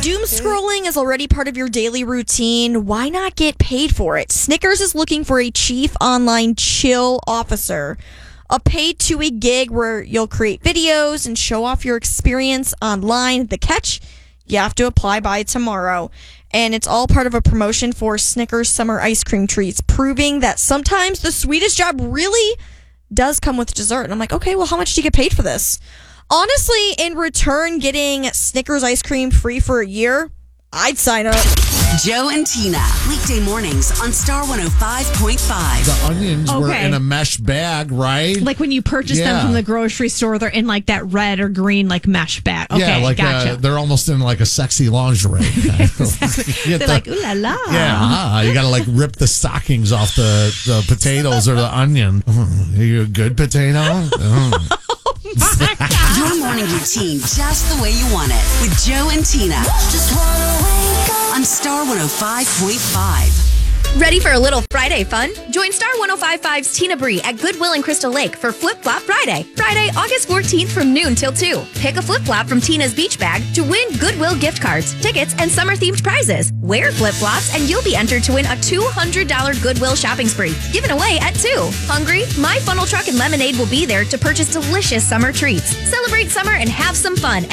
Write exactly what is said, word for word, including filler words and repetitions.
doom scrolling is already part of your daily routine, why not get paid for it? Snickers is looking for a chief online chill officer. A paid two-week gig where you'll create videos and show off your experience online. The catch? You have to apply by tomorrow. And it's all part of a promotion for Snickers summer ice cream treats, proving that sometimes the sweetest job really does come with dessert. And I'm like, okay, well, how much do you get paid for this? Honestly, in return, getting Snickers ice cream free for a year, I'd sign up. Joe and Tina, weekday mornings on Star one oh five point five. The onions were Okay. in a mesh bag, right? Like when you purchase Yeah. them from the grocery store, they're in like that red or green like mesh bag. Okay, yeah, like gotcha. uh, they're almost in like a sexy lingerie. They're like, ooh la la. Yeah, ah, you got to like rip the stockings off the, the potatoes or the onion. Mm, are you a good potato? Mm. Your morning routine just the way you want it with Joe and Tina. Just wanna wake up on Star one oh five point five. Ready for a little Friday fun? Join Star one oh five point five's Tina Bree at Goodwill in Crystal Lake for Flip Flop Friday. Friday, August fourteenth from noon till two. Pick a flip flop from Tina's beach bag to win Goodwill gift cards, tickets, and summer-themed prizes. Wear flip flops and you'll be entered to win a two hundred dollars Goodwill shopping spree, given away at two. Hungry? My Funnel Truck and Lemonade will be there to purchase delicious summer treats. Celebrate summer and have some fun